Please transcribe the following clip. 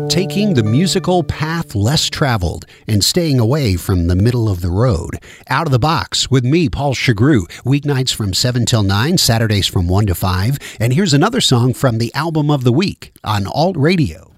Taking the musical path less traveled and staying away from the middle of the road. Out of the Box with me, Paul Chagru. Weeknights from 7 till 9, Saturdays from 1 to 5. And here's another song from the album of the week on Alt Radio.